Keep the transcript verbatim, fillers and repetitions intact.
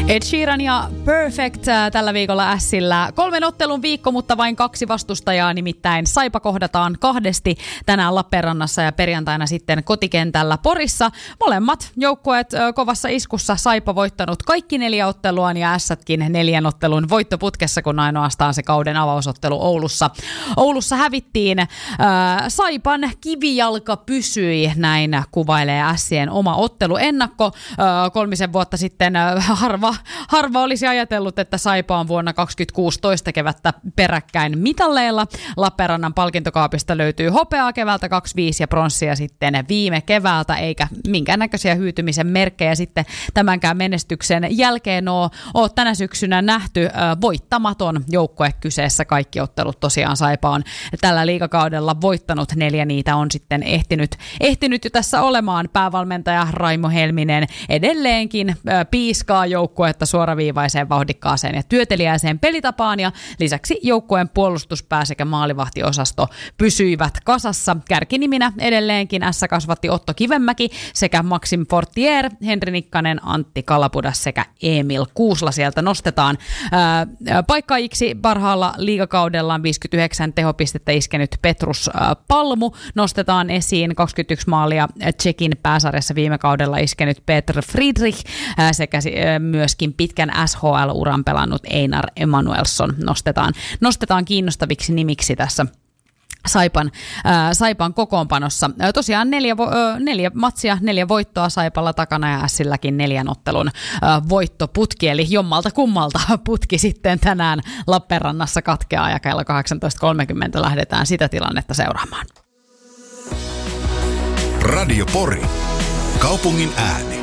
Ed Sheeran ja Perfect tällä viikolla Ässillä. Kolmen ottelun viikko, mutta vain kaksi vastustajaa, nimittäin Saipa kohdataan kahdesti tänään Lappeenrannassa ja perjantaina sitten kotikentällä Porissa. Molemmat joukkueet kovassa iskussa. Saipa voittanut kaikki neljä otteluaan ja Ässätkin neljän ottelun voittoputkessa, kun ainoastaan se kauden avausottelu Oulussa. Oulussa hävittiin. Äh, Saipan kivijalka pysyi, näin kuvailee Ässien oma otteluennakko. Äh, kolmisen vuotta sitten äh, harva Harva olisi ajatellut, että Saipa on vuonna kaksituhattakuusi toista kevättä peräkkäin mitalleilla. Lappeenrannan palkintokaapista löytyy hopeaa keväältä kaksikymmentäviisi ja pronssia sitten viime keväältä, eikä minkäännäköisiä hyytymisen merkkejä sitten tämänkään menestyksen jälkeen ole, ole tänä syksynä nähty. Voittamaton joukkue kyseessä. Kaikki ottelut tosiaan Saipa on tällä liigakaudella voittanut. Neljä niitä on sitten ehtinyt, ehtinyt jo tässä olemaan. Päävalmentaja Raimo Helminen edelleenkin piiskaa joukkuetta suoraviivaiseen, vauhdikkaaseen ja työteliäiseen pelitapaan, ja lisäksi joukkueen puolustuspää sekä maalivahtiosasto pysyivät kasassa. Kärkiniminä edelleenkin Ässä kasvatti Otto Kivenmäki sekä Maxim Fortier, Henri Nikkanen, Antti Kalapudas sekä Emil Kuusla sieltä nostetaan. Ää, paikkaajiksi parhaalla liigakaudellaan viisikymmentäyhdeksän tehopistettä iskenyt Petrus ää, Palmu nostetaan esiin. kaksikymmentäyksi maalia Tsekin pääsarjassa viime kaudella iskenyt Petr Friedrich ää, sekä ää, myöskin pitkän S H L-uran pelannut Einar Emanuelsson nostetaan, nostetaan kiinnostaviksi nimiksi tässä Saipan, ää, Saipan kokoonpanossa. Ää, tosiaan neljä, vo, ää, neljä matsia, neljä voittoa Saipalla takana ja Ässilläkin neljän ottelun ää, voittoputki, eli jommalta kummalta putki sitten tänään Lappeenrannassa katkeaa ja kello kahdeksantoista kolmekymmentä lähdetään sitä tilannetta seuraamaan. Radio Pori, kaupungin ääni.